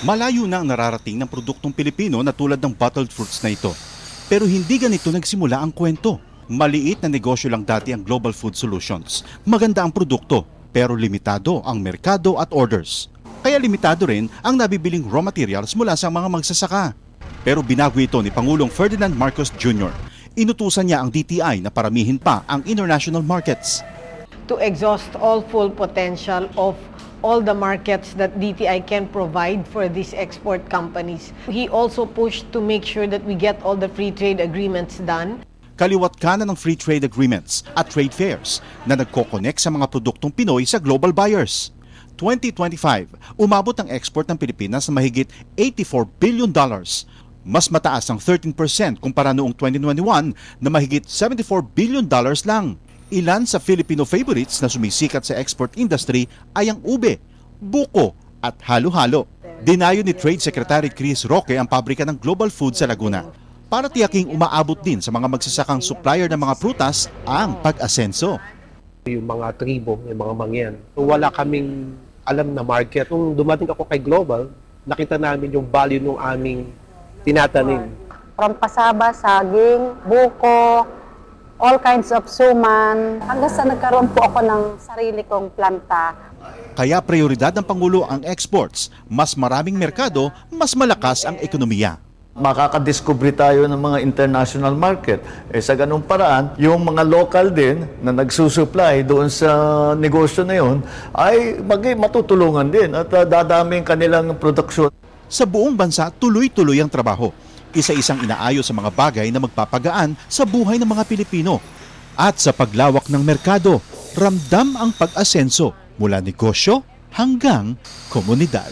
Malayo na ang nararating ng produktong Pilipino na tulad ng bottled fruits na ito. Pero hindi ganito nagsimula ang kwento. Maliit na negosyo lang dati ang Global Food Solutions. Maganda ang produkto, pero limitado ang merkado at orders. Kaya limitado rin ang nabibiling raw materials mula sa mga magsasaka. Pero binago ito ni Pangulong Ferdinand Marcos Jr. Inutusan niya ang DTI na paramihin pa ang international markets. To exhaust all full potential of all the markets that DTI can provide for these export companies. He also pushed to make sure that we get all the free trade agreements done. Kaliwat kanan ng free trade agreements at trade fairs na nagko-connect sa mga produktong Pinoy sa global buyers. 2025, umabot ang export ng Pilipinas na mahigit $84 billion. Mas mataas ang 13% kumpara noong 2021 na mahigit $74 billion lang. Ilan sa Filipino favorites na sumisikat sa export industry ay ang ube, buko at halo-halo. Dinayo ni Trade Secretary Chris Roque ang pabrika ng Global Food sa Laguna para tiyaking umaabot din sa mga magsasakang supplier ng mga prutas ang pag-asenso. Yung mga tribo, yung mga mangyan, wala kaming alam na market. Nung dumating ako kay Global, nakita namin yung value ng aming tinatanim. From pasaba, saging, buko, all kinds of suman. Hanggang sa nagkaroon po ako ng sarili kong planta. Kaya prioridad ng Pangulo ang exports. Mas maraming merkado, mas malakas ang ekonomiya. Makakadiscover tayo ng mga international market. Sa ganung paraan, yung mga local din na nagsusupply doon sa negosyo na yun ay matutulungan din at dadami kanilang produksyon. Sa buong bansa, tuloy-tuloy ang trabaho. Isa-isang inaayos sa mga bagay na magpapagaan sa buhay ng mga Pilipino. At sa paglawak ng merkado, ramdam ang pag-asenso mula negosyo hanggang komunidad.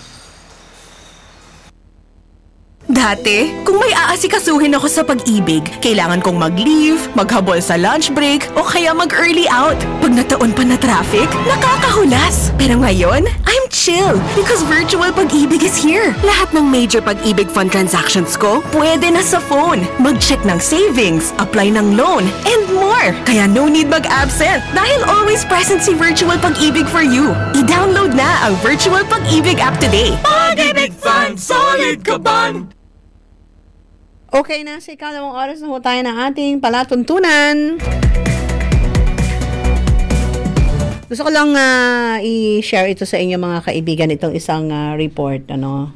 Dati, kung may aasikasuhin ako sa pag-ibig, kailangan kong mag-leave, maghabol sa lunch break, o kaya mag-early out. Pag nataon pa na traffic, nakakahulas. Pero ngayon, I'm chill because virtual pag-ibig is here. Lahat ng major pag-ibig fund transactions ko, pwede na sa phone. Mag-check ng savings, apply ng loan, and more. Kaya no need mag-absent dahil always present si virtual pag-ibig for you. I-download na ang virtual pag-ibig app today. Pag-ibig Fund, solid ka band! Okay na, sa ikalawang oras na ho tayo ng ating palatuntunan. Gusto ko lang i-share ito sa inyo mga kaibigan, itong isang report.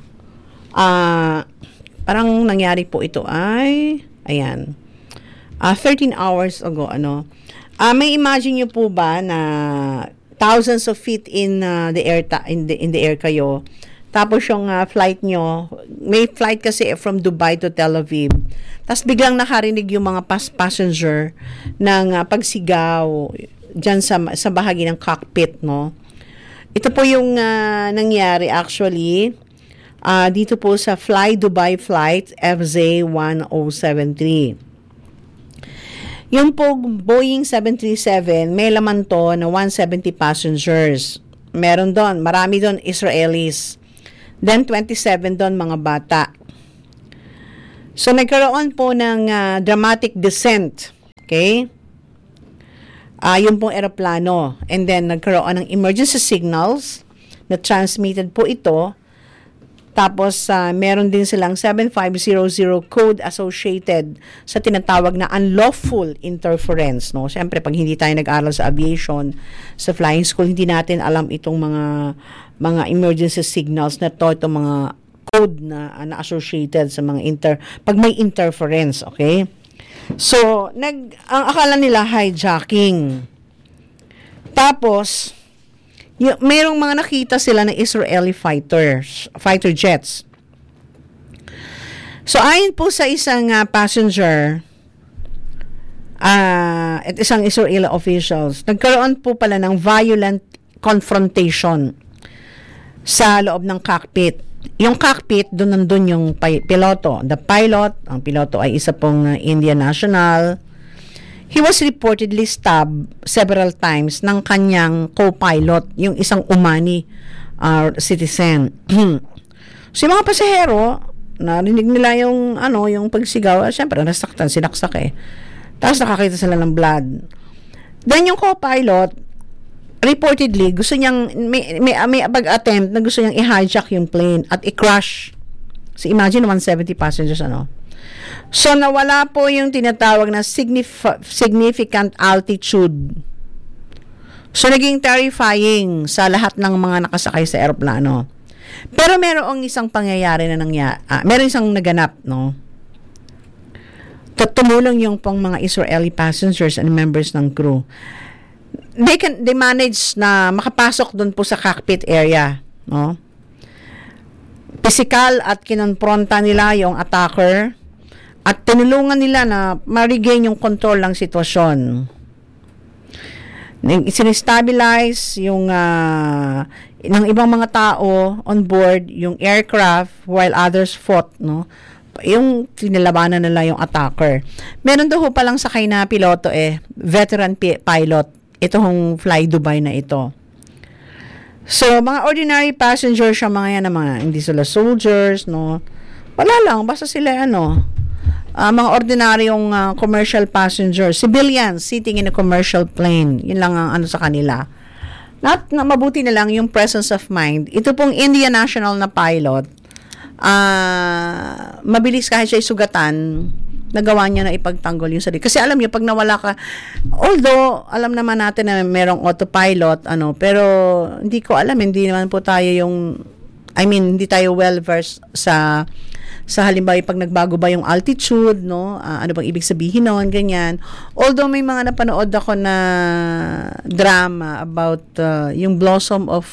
Parang nangyari po ito ay, ayan, 13 hours ago. May imagine nyo po ba na thousands of feet in the air kayo? Tapos yung flight nyo, may flight kasi from Dubai to Tel Aviv. Tapos biglang nakarinig yung mga passenger ng pagsigaw dyan sa bahagi ng cockpit, no? Ito po yung nangyari actually dito po sa Fly Dubai Flight FZ1073. Yung po Boeing 737, may laman to na 170 passengers. Meron doon, marami doon Israelis. Then 27 doon mga bata. So nagkaroon po ng dramatic descent. Okay? Yung pong eroplano. And then nagkaroon ng emergency signals na transmitted po ito. Tapos meron din silang 7500 code associated sa tinatawag na unlawful interference, no? Siyempre pag hindi tayo nag-aral sa aviation, sa flying school, hindi natin alam itong mga emergency signals na to, itong mga code na associated sa mga pag may interference, okay? So, ang akala nila hijacking. Tapos mayroong mga nakita sila ng Israeli fighter jets. So, ayon po sa isang passenger at isang Israeli officials, nagkaroon po pala ng violent confrontation sa loob ng cockpit. Yung cockpit, doon nandun yung piloto. Ang piloto ay isa pong Indian national. He was reportedly stabbed several times ng kanyang co-pilot, yung isang Omani citizen. So, yung mga pasahero, narinig nila yung pagsigaw. Siyempre, nasaktan, sinaksak eh. Tapos nakakita sila ng blood. Then, yung co-pilot, reportedly, gusto niyang, may pag-attempt na gusto niyang i-hijack yung plane at i-crash. So, imagine 170 passengers, ano. So, nawala po yung tinatawag na significant altitude. So, naging terrifying sa lahat ng mga nakasakay sa eroplano. Pero merong isang pangyayari na meron isang naganap, no. Tumulong yung pong mga Israeli passengers and members ng crew. They manage na makapasok doon po sa cockpit area, no. Physical at kinonfronta nila yung attacker at tinulungan nila na ma-regain yung control ng sitwasyon. Sinestabilize yung ng ibang mga tao on board yung aircraft while others fought, no. Yung tinalabanan nila yung attacker. Meron daw pa lang sakay na piloto veteran pilot. Ito hong Fly Dubai na ito. So, mga ordinary passengers siya mga yan na mga hindi sila soldiers, no. Wala lang, basta sila mga ordinaryong commercial passengers, civilians sitting in a commercial plane. Yun lang ang sa kanila. Na mabuti na lang yung presence of mind. Ito pong Indian national na pilot, mabilis kahit siya sugatan, nagawa niya na ipagtanggol yung sarili. Kasi alam niyo, pag nawala ka, although, alam naman natin na merong autopilot, pero hindi ko alam, hindi naman po tayo hindi tayo well-versed sa halimbawa, pag nagbago ba yung altitude, no? Ano bang ibig sabihin noon, ganyan. Although may mga napanood ako na drama about yung Blossom of,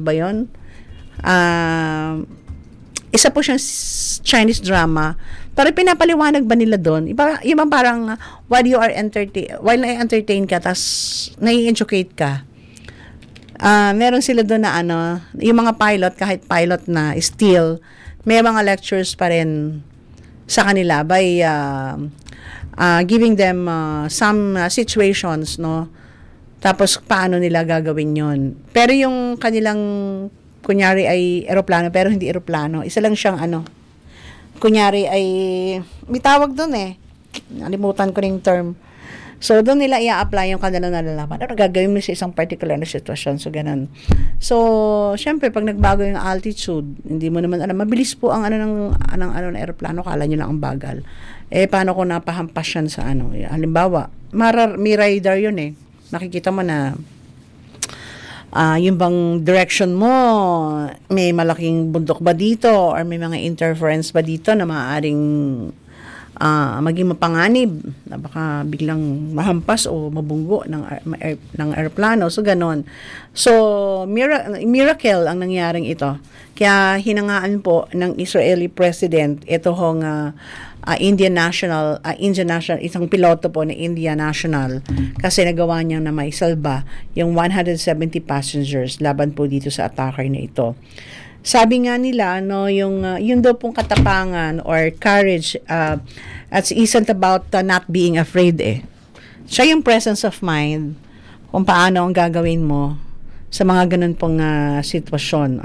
isa po siyang Chinese drama. Pero pinapaliwanag ba nila doon? Iba parang while na-entertain ka, tas nai-educate ka. Meron sila doon na yung mga pilot, kahit pilot na still, may mga lectures pa rin sa kanila by giving them some situations, no? Tapos paano nila gagawin yon. Pero yung kanilang kunyari ay eroplano, pero hindi eroplano. Isa lang siyang kunyari ay, may tawag doon nalimutan ko yung term. So, doon nila i-apply yung kanilang nalalaman. Ano gagawin mo sa isang particular na sitwasyon? So, ganun. So, syempre, pag nagbago yung altitude, hindi mo naman alam. Mabilis po ang ng eroplano, kala nyo lang ang bagal. Paano kung napahampas yan sa halimbawa, may radar yun Nakikita mo na yung bang direction mo, may malaking bundok ba dito or may mga interference ba dito na maaaring maging mapanganib na baka biglang mahampas o mabunggo ng aeroplano. So, ganon. So, miracle ang nangyaring ito. Kaya hinangaan po ng Israeli President ito hong Indian National, isang piloto po na Indian National, kasi nagawa niya na maisalba yung 170 passengers laban po dito sa attacker na ito. Sabi nga nila, yung daw pong katapangan or courage, isn't about not being afraid Siya yung presence of mind kung paano ang gagawin mo sa mga ganun pong sitwasyon.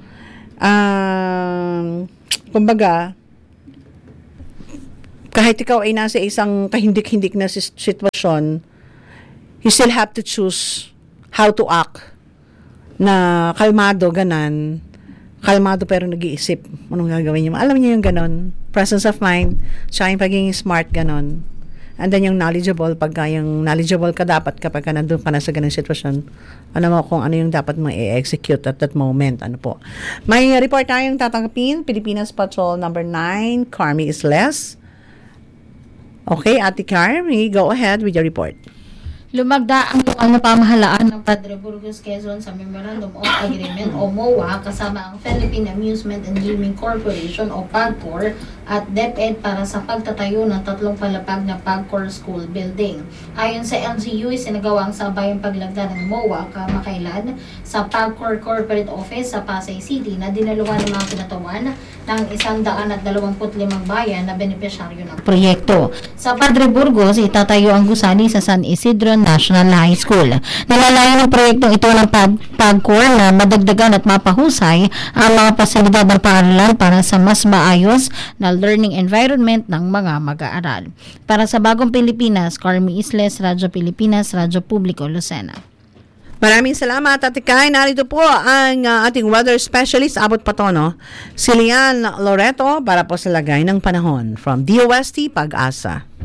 Kumbaga, kahit ikaw ay nasa isang kahindik-hindik na sitwasyon, you still have to choose how to act na kalmado pero nag-iisip anong gagawin niyo. Alam niyo yung ganon, presence of mind, siya yung pagiging smart, ganon. And then yung knowledgeable, pagka yung knowledgeable ka dapat kapag nandun ka na sa ganung sitwasyon, mo kung ano yung dapat mo i-execute at that moment. May report tayong tatanggapin, Pilipinas Patrol number 9, Carmi Isles. Okay, Ate Carmi, go ahead with your report. Lumagda ang lokal na pamahalaan ng Padre Burgos, Quezon sa Memorandum of Agreement o MOA kasama ang Philippine Amusement and Gaming Corporation o PAGCOR at DepEd para sa pagtatayo ng 3 palapag na PAGCOR School Building. Ayon sa LGU, isinagawa ang sabayang paglagda ng MOA kamakailan sa PAGCOR Corporate Office sa Pasay City na dinaluhan ng mga kinatawan ng 125 bayan na benepisyaryo ng proyekto. Sa Padre Burgos, itatayo ang gusali sa San Isidro National High School. Nilalayo ng proyektong ito ng PAGCOR na madagdagan at mapahusay ang mga pasilidad ng paaralan para sa mas maayos na learning environment ng mga mag-aaral. Para sa Bagong Pilipinas, Carmi Isles, Radyo Pilipinas, Radyo Publiko, Lucena. Maraming salamat, Ate Kai. Narito po ang ating weather specialist, abot pa to, no? Si Lian Loreto para po sa lagay ng panahon from DOST Pag-asa.